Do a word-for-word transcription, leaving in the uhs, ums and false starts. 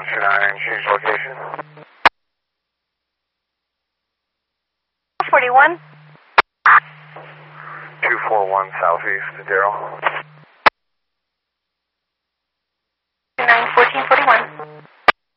one two nine, change location. forty-one. two four one southeast, Daryl.